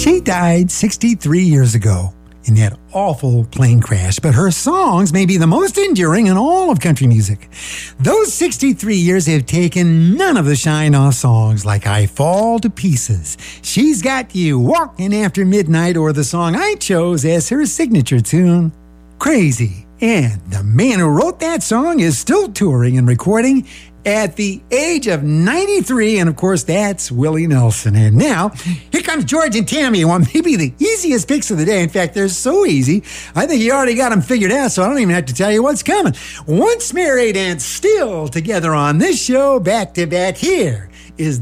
She died 63 years ago in that awful plane crash, but her songs may be the most enduring in all of country music. Those 63 years have taken none of the shine off songs like I Fall to Pieces, She's Got You, Walking After Midnight, or the song I chose as her signature tune, Crazy. And the man who wrote that song is still touring and recording at the age of 93, and of course, that's Willie Nelson. And now, here comes George and Tammy on maybe the easiest picks of the day. In fact, they're so easy, I think you already got them figured out, so I don't even have to tell you what's coming. Once married and still together on this show, back to back, here is